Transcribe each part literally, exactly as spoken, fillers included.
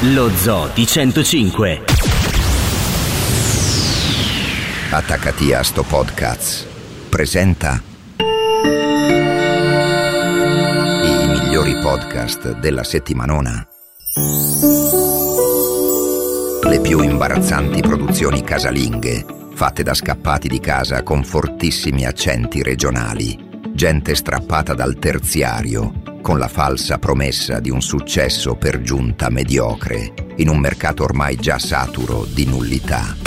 Lo Zoo di centocinque. Attaccati a sto podcast presenta i migliori podcast della settimanona. Le più imbarazzanti produzioni casalinghe fatte da scappati di casa con fortissimi accenti regionali, gente strappata dal terziario con la falsa promessa di un successo per giunta mediocre in un mercato ormai già saturo di nullità.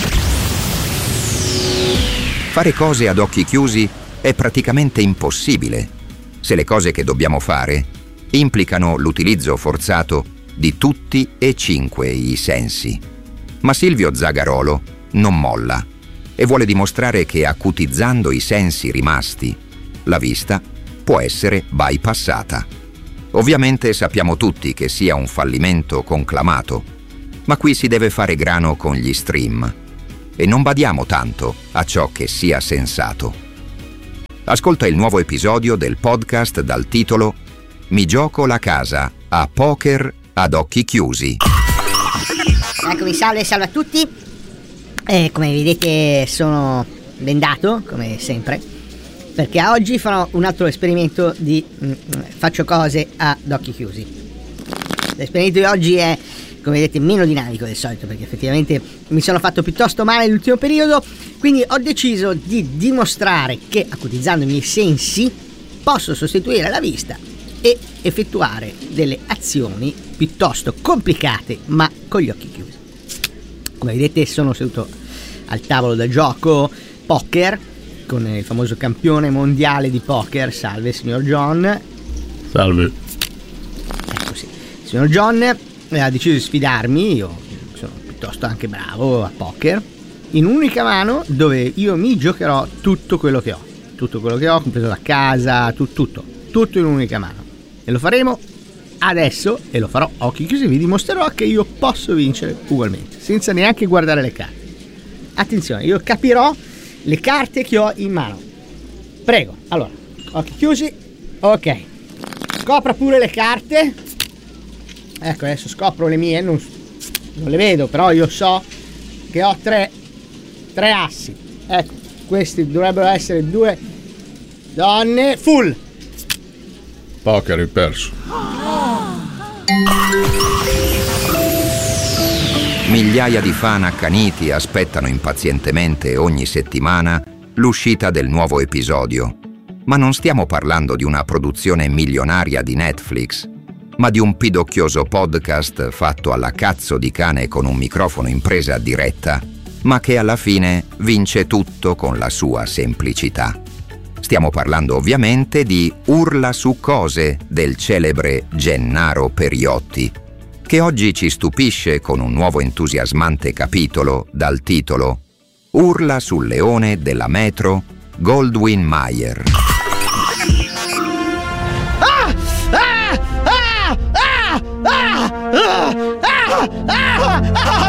Fare cose ad occhi chiusi è praticamente impossibile se le cose che dobbiamo fare implicano l'utilizzo forzato di tutti e cinque i sensi. Ma Silvio Zagarolo non molla e vuole dimostrare che acutizzando i sensi rimasti, la vista può essere bypassata. Ovviamente sappiamo tutti che sia un fallimento conclamato, ma qui si deve fare grano con gli stream e non badiamo tanto a ciò che sia sensato. Ascolta il nuovo episodio del podcast dal titolo Mi gioco la casa a poker ad occhi chiusi. Eccomi, salve, salve a tutti. Eh, come vedete sono bendato, come sempre, perché oggi farò un altro esperimento di mh, faccio cose ad occhi chiusi. L'esperimento di oggi è, come vedete, meno dinamico del solito, perché effettivamente mi sono fatto piuttosto male nell'ultimo periodo, quindi ho deciso di dimostrare che acutizzando i miei sensi posso sostituire la vista e effettuare delle azioni piuttosto complicate ma con gli occhi chiusi. Come vedete sono seduto al tavolo da gioco poker con il famoso campione mondiale di poker. Salve signor John. Salve. Ecco, sì. Il signor John ha deciso di sfidarmi, io sono piuttosto anche bravo a poker, in un'unica mano dove io mi giocherò tutto quello che ho, tutto quello che ho, compreso la casa, tu, tutto, tutto in un'unica mano. E lo faremo adesso e lo farò a occhi chiusi, vi dimostrerò che io posso vincere ugualmente, senza neanche guardare le carte. Attenzione, io capirò le carte che ho in mano. Prego, allora, occhi chiusi, ok. Scopra pure le carte. Ecco, adesso scopro le mie, non, non le vedo, però io so che ho tre, tre assi. Ecco, questi dovrebbero essere due donne full. Poker, hai perso. Migliaia di fan accaniti aspettano impazientemente ogni settimana l'uscita del nuovo episodio. Ma non stiamo parlando di una produzione milionaria di Netflix, ma di un pidocchioso podcast fatto alla cazzo di cane con un microfono in presa diretta, ma che alla fine vince tutto con la sua semplicità. Stiamo parlando ovviamente di Urla su cose del celebre Gennaro Periotti, che oggi ci stupisce con un nuovo entusiasmante capitolo dal titolo Urla sul leone della metro Goldwyn Mayer. Ah! Ah! Ah! Ah! Ah! Ah! Ah!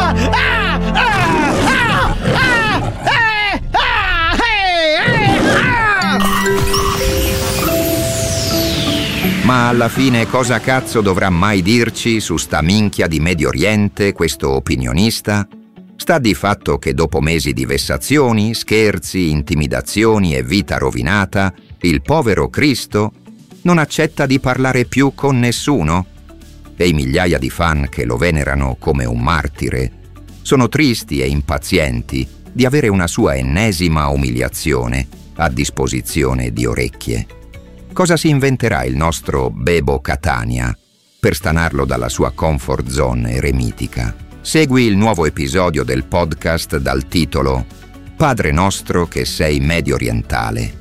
Ma alla fine cosa cazzo dovrà mai dirci su sta minchia di Medio Oriente questo opinionista? Sta di fatto che dopo mesi di vessazioni, scherzi, intimidazioni e vita rovinata, il povero Cristo non accetta di parlare più con nessuno? E i migliaia di fan che lo venerano come un martire sono tristi e impazienti di avere una sua ennesima umiliazione a disposizione di orecchie. Cosa si inventerà il nostro Bebo Catania per stanarlo dalla sua comfort zone eremitica? Segui il nuovo episodio del podcast dal titolo Padre nostro che sei medio orientale.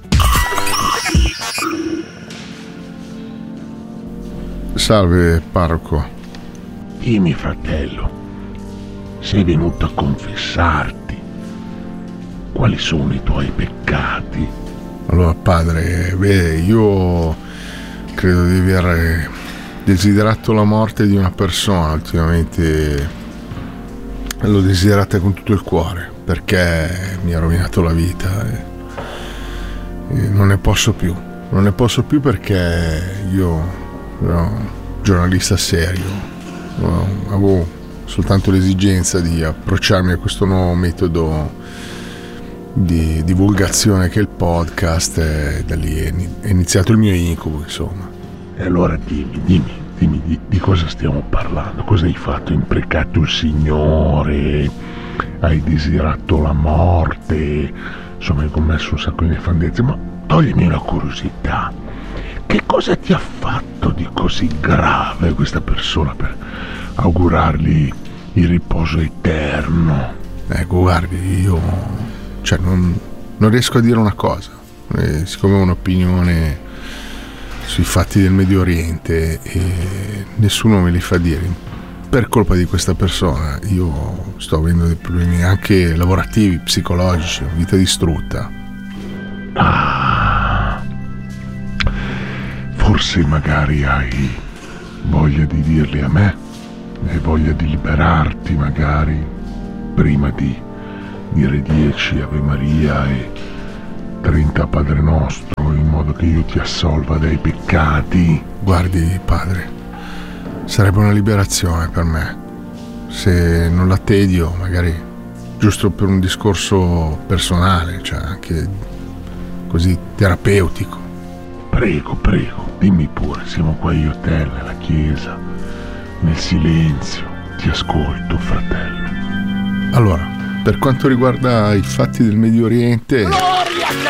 Salve, parroco. Dimmi, fratello, sei venuto a confessarti. Quali sono i tuoi peccati? Allora, padre, beh, io credo di aver desiderato la morte di una persona ultimamente. L'ho desiderata con tutto il cuore perché mi ha rovinato la vita e, e non ne posso più. Non ne posso più perché io ero un giornalista serio, no, avevo soltanto l'esigenza di approcciarmi a questo nuovo metodo di divulgazione che è il podcast, e da lì è iniziato il mio incubo, insomma. E allora dimmi, dimmi, dimmi di, di cosa stiamo parlando, cosa hai fatto? Hai imprecato il Signore, hai desiderato la morte, insomma hai commesso un sacco di nefandezze, ma toglimi una curiosità, che cosa ti ha fatto di così grave questa persona per augurargli il riposo eterno? Ecco, guardi, io cioè non, non riesco a dire una cosa, eh, siccome ho un'opinione sui fatti del Medio Oriente e nessuno me li fa dire, per colpa di questa persona io sto avendo dei problemi anche lavorativi, psicologici, vita distrutta. Ah, forse magari hai voglia di dirli a me, hai voglia di liberarti magari prima di dire dieci Ave Maria e trenta Padre Nostro, in modo che io ti assolva dai peccati. Guardi, padre, sarebbe una liberazione per me, se non la tedio, magari giusto per un discorso personale, cioè anche così terapeutico. Prego, prego, dimmi pure, siamo qua io e te nella chiesa, nel silenzio, ti ascolto, fratello. Allora, per quanto riguarda i fatti del Medio Oriente...